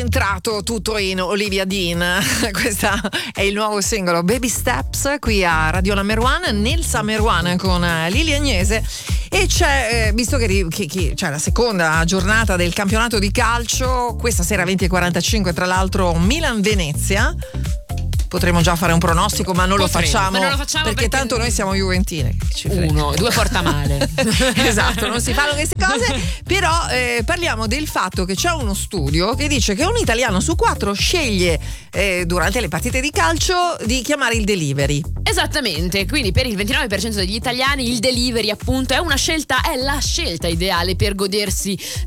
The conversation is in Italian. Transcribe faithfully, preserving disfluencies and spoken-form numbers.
entrato tutto in Olivia Dean. Questo è il nuovo singolo Baby Steps qui a Radio Number One nel Summer One con Lili Agnese. E c'è, eh, visto che, che, che c'è la seconda giornata del campionato di calcio, questa sera venti e quarantacinque, tra l'altro Milan-Venezia. Potremmo già fare un pronostico, ma non, Potremmo, lo, facciamo, ma non lo facciamo perché, perché tanto noi siamo juventine. Uno, due porta male. Esatto, non si fanno queste cose. Però eh, parliamo del fatto che c'è uno studio che dice che un italiano su quattro sceglie eh, durante le partite di calcio di chiamare il delivery. Esattamente, quindi per il ventinove per cento degli italiani il delivery appunto è una scelta, è la scelta ideale per godersi